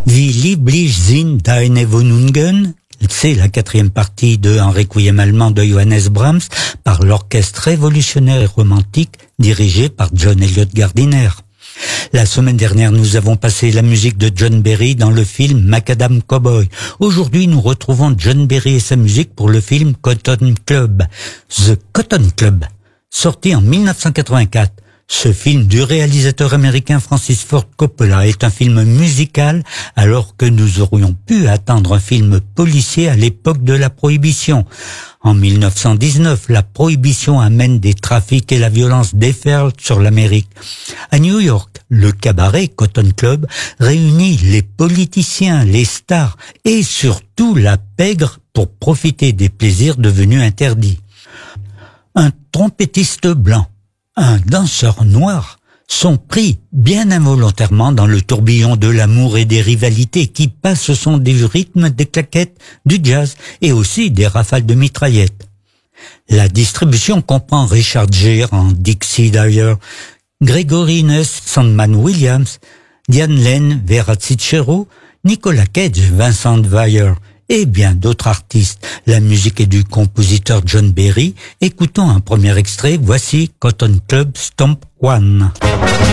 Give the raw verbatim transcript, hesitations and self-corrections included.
Wie lieblich sind deine Wohnungen, c'est la quatrième partie de Un requiem allemand de Johannes Brahms par l'orchestre révolutionnaire et romantique dirigé par John Eliot Gardiner. La semaine dernière, nous avons passé la musique de John Barry dans le film Macadam Cowboy. Aujourd'hui, nous retrouvons John Barry et sa musique pour le film Cotton Club. The Cotton Club, sorti en mille neuf cent quatre-vingt-quatre. Ce film du réalisateur américain Francis Ford Coppola est un film musical alors que nous aurions pu attendre un film policier à l'époque de la Prohibition. En mille neuf cent dix-neuf, la Prohibition amène des trafics et la violence déferle sur l'Amérique. À New York, le cabaret Cotton Club réunit les politiciens, les stars et surtout la pègre pour profiter des plaisirs devenus interdits. Un trompettiste blanc, un danseur noir sont pris bien involontairement dans le tourbillon de l'amour et des rivalités qui passent au son du rythme, des claquettes, du jazz et aussi des rafales de mitraillettes. La distribution comprend Richard Gere en Dixie Dyer, Gregory Ness, Sandman Williams, Diane Lane, Vera Cicero, Nicolas Cage, Vincent Weyer et bien d'autres artistes. La musique est du compositeur John Barry. Écoutons un premier extrait, voici Cotton Club Stomp One.